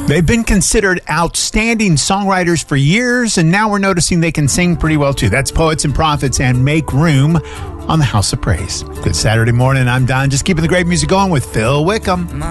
They've been considered outstanding songwriters for years, and now we're noticing they can sing pretty well, too. That's Poets and Prophets and Make Room on the House of Praise. Good Saturday morning. I'm Don, just keeping the great music going with Phil Wickham.